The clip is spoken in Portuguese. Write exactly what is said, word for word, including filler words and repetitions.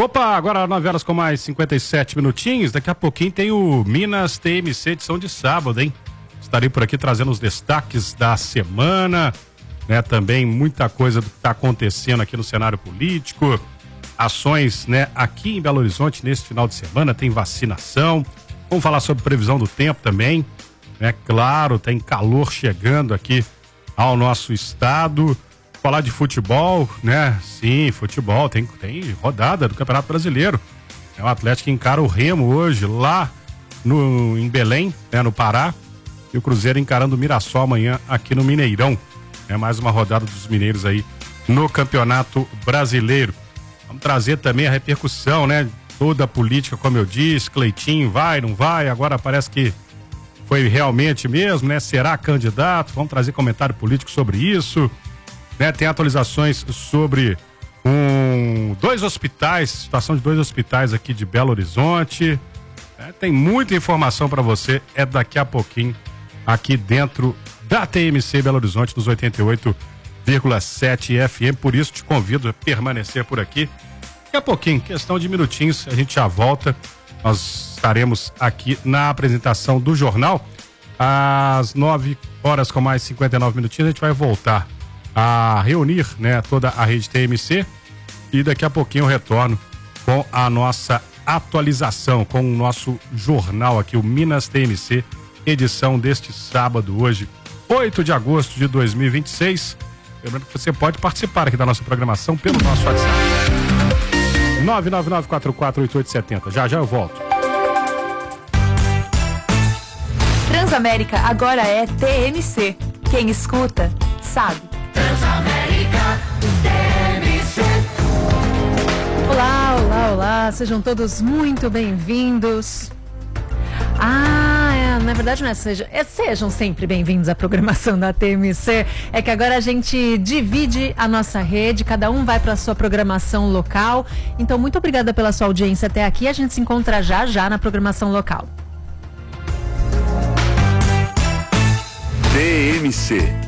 Opa, agora nove horas com mais cinquenta e sete minutinhos. Daqui a pouquinho tem o Minas T M C edição de sábado, hein? Estarei por aqui trazendo os destaques da semana, né? Também muita coisa do que está acontecendo aqui no cenário político. Ações, né? Aqui em Belo Horizonte neste final de semana tem vacinação. Vamos falar sobre previsão do tempo também, né? Claro, tem calor chegando aqui ao nosso estado. Falar de futebol, né? Sim, futebol, tem, tem rodada do Campeonato Brasileiro. É o Atlético que encara o Remo hoje lá no, em Belém, né, no Pará. E o Cruzeiro encarando o Mirassol amanhã aqui no Mineirão. É mais uma rodada dos mineiros aí no Campeonato Brasileiro. Vamos trazer também a repercussão, né? Toda a política, como eu disse, Cleitinho vai, não vai, agora parece que foi realmente mesmo, né? Será candidato? Vamos trazer comentário político sobre isso. Né, tem atualizações sobre um, dois hospitais, situação de dois hospitais aqui de Belo Horizonte. É, tem muita informação para você, é daqui a pouquinho aqui dentro da T M C Belo Horizonte dos oitenta e oito vírgula sete F M. Por isso te convido a permanecer por aqui. Daqui a pouquinho, questão de minutinhos, a gente já volta. Nós estaremos aqui na apresentação do jornal às nove horas com mais cinquenta e nove minutinhos. A gente vai voltar a reunir, né, toda a rede T M C e daqui a pouquinho eu retorno com a nossa atualização, com o nosso jornal aqui, o Minas T M C, edição deste sábado, hoje, oito de agosto de dois mil e vinte e seis. Lembrando que você pode participar aqui da nossa programação pelo nosso WhatsApp. nove nove nove quatro quatro oito oito sete zero. Já já eu volto. Transamérica agora é T M C. Quem escuta, sabe. Transamérica T M C. Olá, olá, olá, sejam todos muito bem-vindos. Ah, é, na verdade não é sejam, é sejam sempre bem-vindos à programação da T M C. É que agora a gente divide a nossa rede, cada um vai para a sua programação local. Então, muito obrigada pela sua audiência até aqui. A gente se encontra já já na programação local. T M C